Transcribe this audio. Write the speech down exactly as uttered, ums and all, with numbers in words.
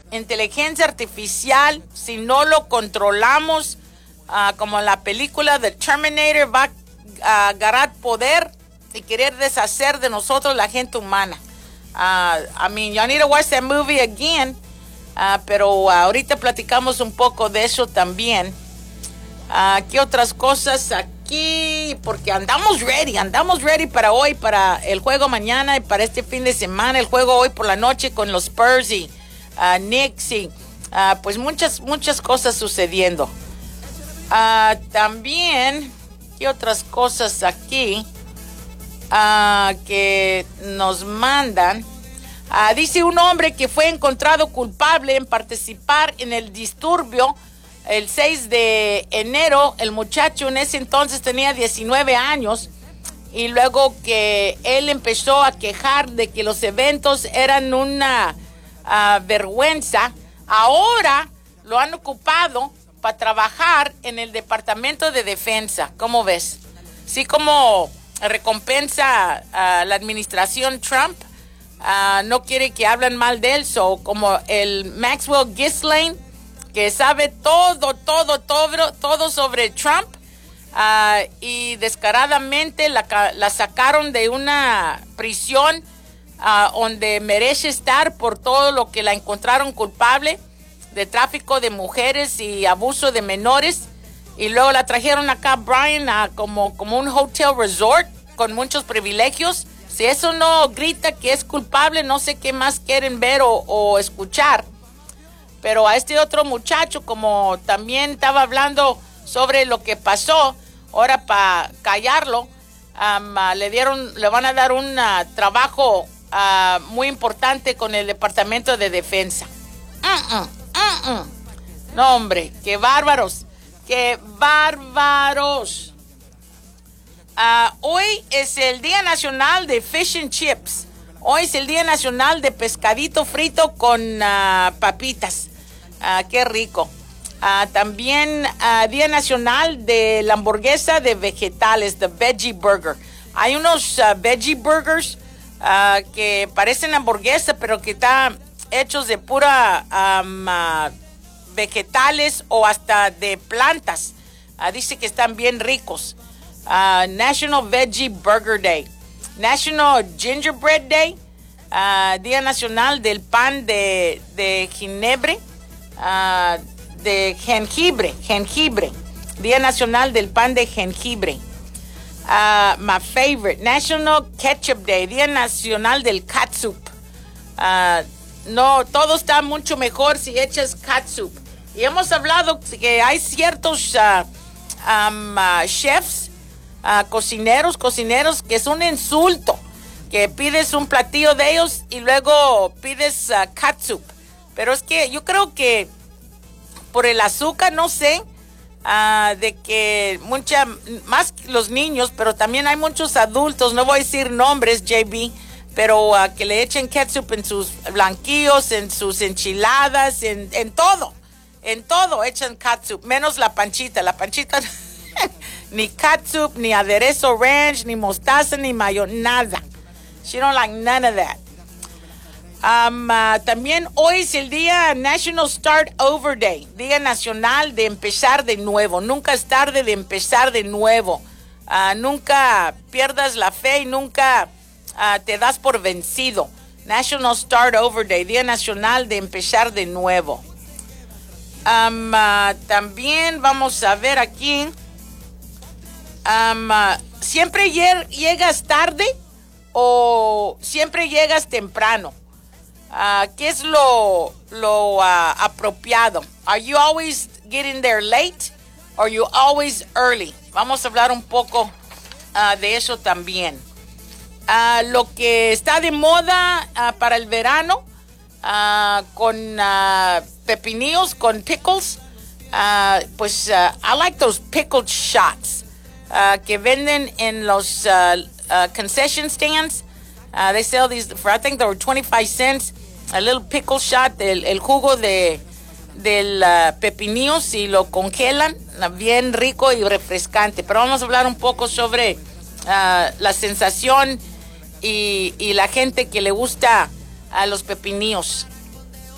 inteligencia artificial, si no lo controlamos, uh, como la película de Terminator, va a agarrar poder y querer deshacer de nosotros la gente humana. Uh, I mean, you need to watch that movie again, uh, pero uh, ahorita platicamos un poco de eso también. Uh, ¿Qué otras cosas aquí? Porque andamos ready, andamos ready para hoy, para el juego mañana y para este fin de semana, el juego hoy por la noche con los Spurs y uh, Knicks y uh, pues muchas, muchas cosas sucediendo. Uh, también, ¿qué otras cosas aquí uh, que nos mandan? Uh, dice un hombre que fue encontrado culpable en participar en el disturbio el seis de enero. El muchacho en ese entonces tenía diecinueve años y luego que él empezó a quejar de que los eventos eran una uh, vergüenza, ahora lo han ocupado para trabajar en el Departamento de Defensa. ¿Cómo ves? Sí, como recompensa a la administración Trump, uh, no quiere que hablen mal de él, so, como el Maxwell Ghislaine, que sabe todo, todo, todo, todo sobre Trump, uh, y descaradamente la, la sacaron de una prisión uh, donde merece estar por todo lo que la encontraron culpable de tráfico de mujeres y abuso de menores, y luego la trajeron acá, Brian, a como, como un hotel resort con muchos privilegios. Si eso no grita que es culpable, no sé qué más quieren ver o, o escuchar. Pero a este otro muchacho, como también estaba hablando sobre lo que pasó, ahora para callarlo, um, uh, le dieron, le van a dar un uh, trabajo uh, muy importante con el Departamento de Defensa. Uh-uh. Uh-uh. No, hombre, qué bárbaros, qué bárbaros. Uh, hoy es el Día Nacional de Fish and Chips. Hoy es el Día Nacional de Pescadito Frito con uh, papitas. Uh, qué rico. Uh, también uh, Día Nacional de la Hamburguesa de Vegetales, the Veggie Burger. Hay unos uh, Veggie Burgers uh, que parecen hamburguesa, pero que están hechos de pura um, uh, vegetales o hasta de plantas. Uh, dice que están bien ricos. Uh, National Veggie Burger Day. National Gingerbread Day. Uh, Día Nacional del Pan de, de Ginebra. Uh, de jengibre. Jengibre. Día Nacional del Pan de Jengibre. Uh, my favorite. National Ketchup Day. Día Nacional del Catsup. Uh, No, todo está mucho mejor si echas catsup. Y hemos hablado que hay ciertos uh, um, uh, chefs, uh, cocineros, cocineros, que es un insulto. Que pides un platillo de ellos y luego pides uh, catsup. Pero es que yo creo que por el azúcar, no sé, uh, de que mucha, más los niños, pero también hay muchos adultos, no voy a decir nombres, J B, pero uh, que le echen ketchup en sus blanquillos, en sus enchiladas, en, en todo, en todo echan ketchup, menos la panchita, la panchita ni ketchup, ni aderezo ranch, ni mostaza, ni mayo, nada. She don't like none of that. Um, uh, también hoy es el día National Start Over Day, Día Nacional de Empezar de Nuevo. Nunca es tarde de empezar de nuevo. Uh, nunca pierdas la fe y nunca Uh, te das por vencido. National Start Over Day, Día Nacional de Empezar de Nuevo. Um, uh, también vamos a ver aquí. Um, uh, ¿Siempre lleg- llegas tarde o siempre llegas temprano? Uh, ¿Qué es lo, lo uh, apropiado? Are you always getting there late or you always early? Vamos a hablar un poco uh, de eso también. Uh, lo que está de moda uh, para el verano, uh, con uh, pepinillos, con pickles, uh, pues uh, I like those pickled shots uh, que venden en los uh, uh, concession stands. Uh, they sell these for, I think they were twenty-five cents, a little pickle shot, el, el jugo de del uh, pepinillos, y lo congelan, uh, bien rico y refrescante. Pero vamos a hablar un poco sobre uh, la sensación Y, y la gente que le gusta a los pepinillos.